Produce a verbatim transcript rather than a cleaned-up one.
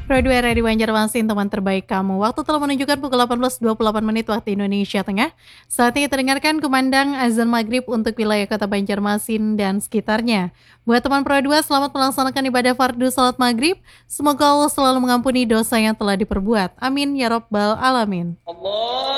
Pro dua R di Banjarmasin, teman terbaik kamu. Waktu telah menunjukkan pukul delapan belas dua puluh delapan menit waktu Indonesia Tengah. Saatnya kita dengarkan kumandang azan maghrib untuk wilayah kota Banjarmasin dan sekitarnya. Buat teman Pro dua, selamat melaksanakan ibadah fardu salat maghrib. Semoga Allah selalu mengampuni dosa yang telah diperbuat. Amin ya robbal alamin. Allah